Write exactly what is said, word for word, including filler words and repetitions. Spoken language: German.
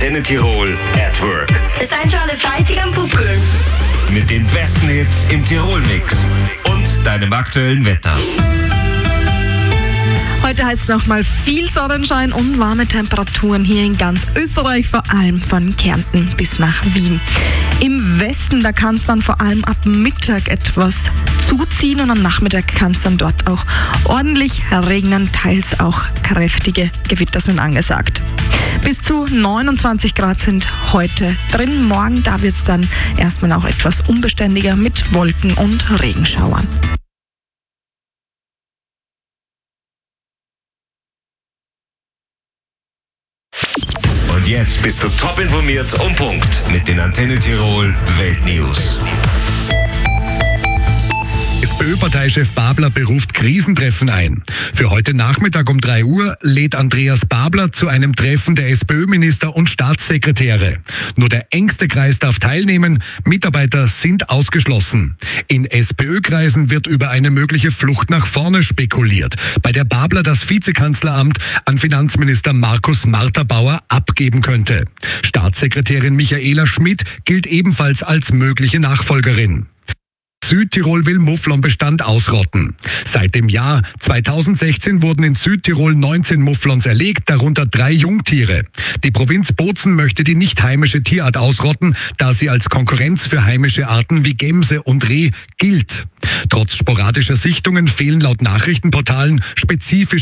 Antenne Tirol at Work. Seid schon alle fleißig am Buckeln. Mit den besten Hits im Tirol-Mix und deinem aktuellen Wetter. Heute heißt es nochmal viel Sonnenschein und warme Temperaturen hier in ganz Österreich, vor allem von Kärnten bis nach Wien. Im Westen, da kann es dann vor allem ab Mittag etwas zuziehen und am Nachmittag kann es dann dort auch ordentlich regnen, teils auch kräftige Gewitter sind angesagt. Bis zu neunundzwanzig Grad sind heute drin. Morgen, da wird es dann erstmal auch etwas unbeständiger mit Wolken und Regenschauern. Und jetzt bist du top informiert um Punkt mit den Antenne Tirol Weltnews. SPÖ-Parteichef Babler beruft Krisentreffen ein. Für heute Nachmittag um drei Uhr lädt Andreas Babler zu einem Treffen der SPÖ-Minister und Staatssekretäre. Nur der engste Kreis darf teilnehmen, Mitarbeiter sind ausgeschlossen. In SPÖ-Kreisen wird über eine mögliche Flucht nach vorne spekuliert, bei der Babler das Vizekanzleramt an Finanzminister Markus Marterbauer abgeben könnte. Staatssekretärin Michaela Schmidt gilt ebenfalls als mögliche Nachfolgerin. Südtirol will Mufflonbestand ausrotten. Seit dem Jahr zweitausendsechzehn wurden in Südtirol neunzehn Mufflons erlegt, darunter drei Jungtiere. Die Provinz Bozen möchte die nicht heimische Tierart ausrotten, da sie als Konkurrenz für heimische Arten wie Gämse und Reh gilt. Trotz sporadischer Sichtungen fehlen laut Nachrichtenportalen spezifisch